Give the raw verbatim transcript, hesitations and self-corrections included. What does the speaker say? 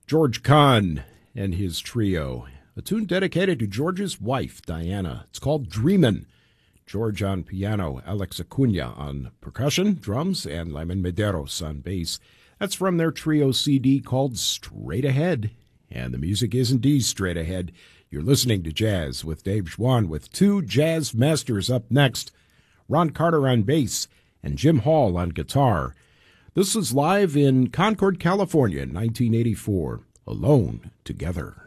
George Kahn and his trio. A tune dedicated to George's wife, Diana. It's called Dreamin'. George on piano, Alex Acuna on percussion, drums, and Lyman Medeiros on bass. That's from their trio C D called Straight Ahead. And the music is indeed straight ahead. You're listening to Jazz with Dave Schwann with two jazz masters up next. Ron Carter on bass and Jim Hall on guitar. This was live in Concord, California in nineteen eighty-four. Alone Together.